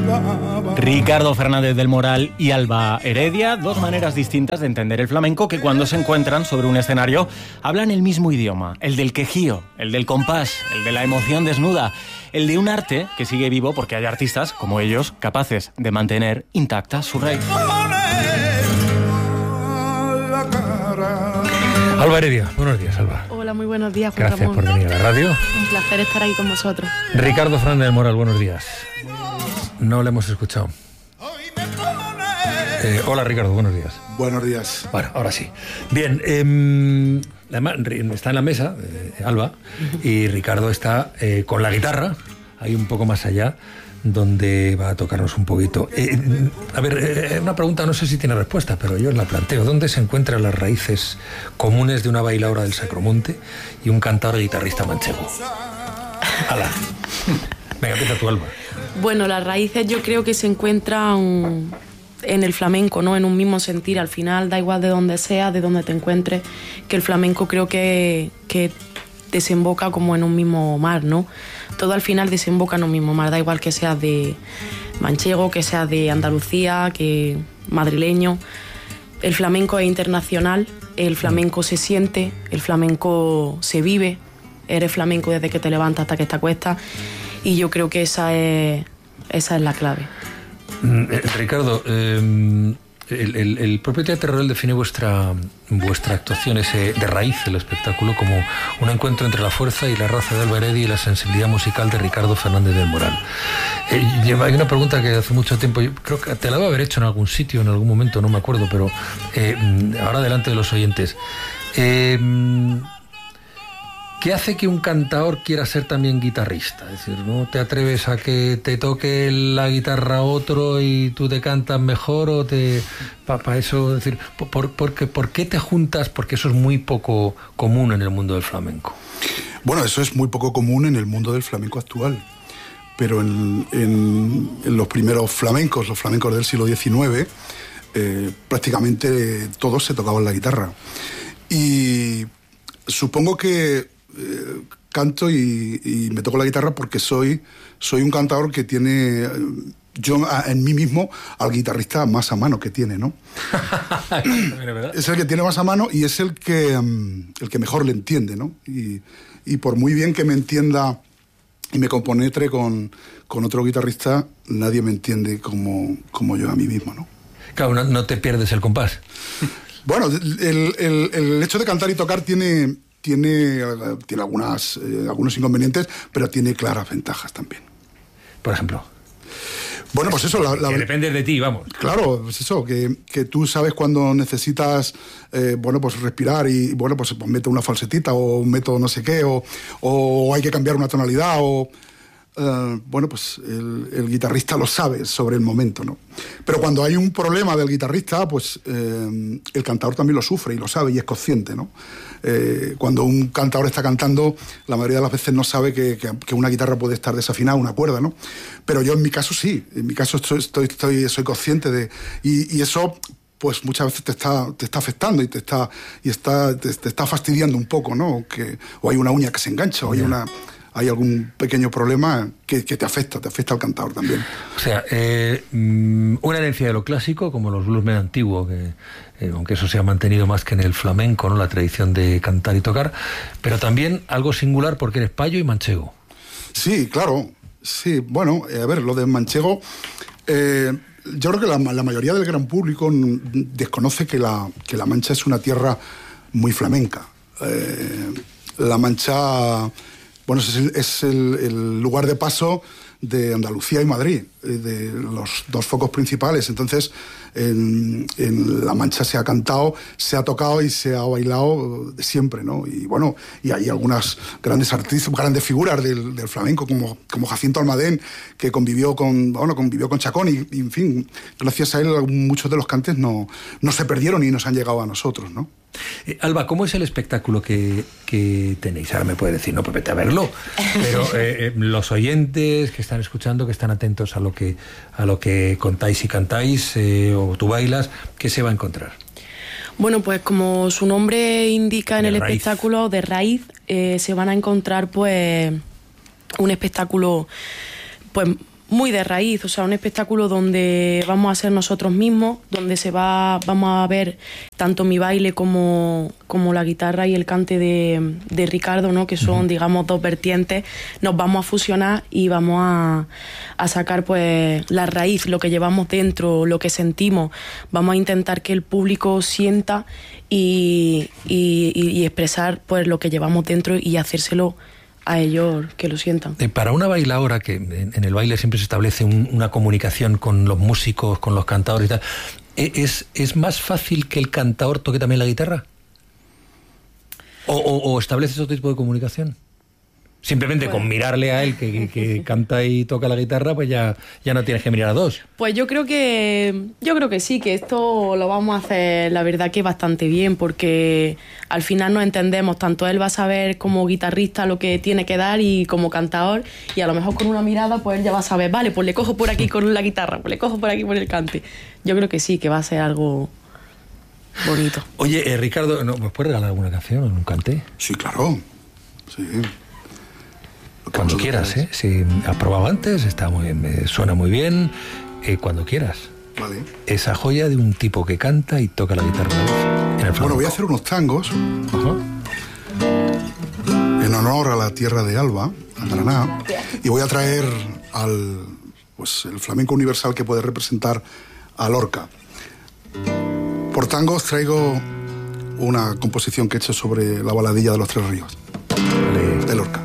Ricardo Fernández del Moral y Alba Heredia, dos maneras distintas de entender el flamenco que cuando se encuentran sobre un escenario hablan el mismo idioma, el del quejío, el del compás, el de la emoción desnuda, el de un arte que sigue vivo porque hay artistas como ellos capaces de mantener intacta su raíz. Alba Heredia, buenos días, Alba. Hola, muy buenos días, Juan Gracias Ramón. por venir a la radio. Un placer estar ahí con vosotros. Ricardo Fernández del Moral, buenos días. No le hemos escuchado. Hola, Ricardo, buenos días. Buenos días. Bueno, ahora sí. Bien, además, está en la mesa, Alba, y Ricardo está con la guitarra, ahí un poco más allá, donde va a tocarnos un poquito. A ver, una pregunta, no sé si tiene respuesta, pero yo os la planteo. ¿Dónde se encuentran las raíces comunes de una bailaora del Sacromonte y un cantador y guitarrista manchego? ¡Hala! Venga, empieza tú, Alba. Bueno, las raíces yo creo que se encuentran en el flamenco, ¿no? En un mismo sentir. Al final, da igual de donde sea, de donde te encuentres, que el flamenco creo que desemboca como en un mismo mar, ¿no? Todo al final desemboca en un mismo mar, da igual que sea de manchego, que sea de Andalucía, que madrileño. El flamenco es internacional, el flamenco se siente, el flamenco se vive, eres flamenco desde que te levantas hasta que te acuestas, y yo creo que esa es la clave. Ricardo, el propio Teatro Real define vuestra actuación de raíz, el espectáculo, como un encuentro entre la fuerza y la raza de Alba Heredia y la sensibilidad musical de Ricardo Fernández del Moral. Hay una pregunta que hace mucho tiempo, yo creo que te la voy a haber hecho en algún sitio, en algún momento, no me acuerdo, pero ahora delante de los oyentes. ¿Qué hace que un cantador quiera ser también guitarrista? Es decir, ¿no te atreves a que te toque la guitarra otro y tú te cantas mejor o para eso? Es decir, ¿por qué te juntas? Porque eso es muy poco común en el mundo del flamenco. Bueno, eso es muy poco común en el mundo del flamenco actual. Pero en los primeros flamencos, los flamencos del siglo XIX, prácticamente todos se tocaban la guitarra. Y supongo que canto y me toco la guitarra porque soy un cantador que tiene yo en mí mismo al guitarrista más a mano que tiene, ¿no? Es el que tiene más a mano y es el que mejor le entiende, ¿no? Y por muy bien que me entienda y me compenetre con otro guitarrista, nadie me entiende como yo a mí mismo, ¿no? Claro, no te pierdes el compás. Bueno, el hecho de cantar y tocar tiene algunos inconvenientes, pero tiene claras ventajas también. Por ejemplo. Bueno, pues eso... que depende de ti, vamos. Claro, pues eso, que tú sabes cuando necesitas, pues respirar y, pues meto una falsetita o meto no sé qué, o hay que cambiar una tonalidad, pues el guitarrista lo sabe sobre el momento, ¿no? Pero cuando hay un problema del guitarrista, pues el cantador también lo sufre y lo sabe y es consciente, ¿no? Cuando un cantador está cantando, la mayoría de las veces no sabe que una guitarra puede estar desafinada, una cuerda, ¿no? Pero yo en mi caso sí, en mi caso soy consciente de... Y eso pues muchas veces te está afectando y te está fastidiando un poco, ¿no? O hay una uña que se engancha, o hay algún pequeño problema que te afecta al cantador también. O sea, una herencia de lo clásico, como los bluesmen antiguos, que aunque eso se ha mantenido más que en el flamenco, ¿no? La tradición de cantar y tocar, pero también algo singular porque eres payo y manchego. Sí, claro. Sí, bueno, a ver, lo de manchego... yo creo que la mayoría del gran público desconoce que la Mancha es una tierra muy flamenca. La Mancha... Bueno, es el lugar de paso de Andalucía y Madrid, de los dos focos principales. Entonces, en La Mancha se ha cantado, se ha tocado y se ha bailado siempre, ¿no? Y bueno, y hay algunas grandes artistas, grandes figuras del flamenco, como Jacinto Almadén, que convivió con Chacón y en fin, gracias a él muchos de los cantes no se perdieron y nos han llegado a nosotros, ¿no? Alba, ¿cómo es el espectáculo que tenéis? Ahora me puede decir, no, pues vete a verlo. Pero los oyentes que están escuchando, que están atentos a lo que contáis y cantáis, o tú bailas, ¿qué se va a encontrar? Bueno, pues como su nombre indica en el espectáculo, de raíz, se van a encontrar pues un espectáculo pues muy de raíz, o sea, un espectáculo donde vamos a ser nosotros mismos, donde vamos a ver tanto mi baile como la guitarra y el cante de Ricardo, ¿no? Que son, digamos, dos vertientes. Nos vamos a fusionar y vamos a sacar, pues, la raíz, lo que llevamos dentro, lo que sentimos. Vamos a intentar que el público sienta y expresar, pues, lo que llevamos dentro y hacérselo a ellos que lo sientan. Para una bailaora, que en el baile siempre se establece una comunicación con los músicos, con los cantadores y tal, ¿es más fácil que el cantador toque también la guitarra? ¿O estableces otro tipo de comunicación? Simplemente con mirarle a él que canta y toca la guitarra, pues ya no tienes que mirar a dos. Pues yo creo que sí, que esto lo vamos a hacer, la verdad, que bastante bien, porque al final nos entendemos, tanto él va a saber como guitarrista lo que tiene que dar y como cantador, y a lo mejor con una mirada pues él ya va a saber, vale, pues le cojo por aquí con la guitarra, pues le cojo por aquí por el cante. Yo creo que sí, que va a ser algo bonito. Oye, Ricardo, ¿nos puedes regalar alguna canción o un cante? Sí, claro. Sí. Cuando quieras, ¿eh? Si has probado antes, está muy bien, suena muy bien, cuando quieras. Vale. Esa joya de un tipo que canta y toca la guitarra en el flamenco. Bueno, voy a hacer unos tangos en honor a la tierra de Alba, a Granada, y voy a traer el flamenco universal que puede representar a Lorca. Por tangos traigo una composición que he hecho sobre la baladilla de los Tres Ríos, de Lorca.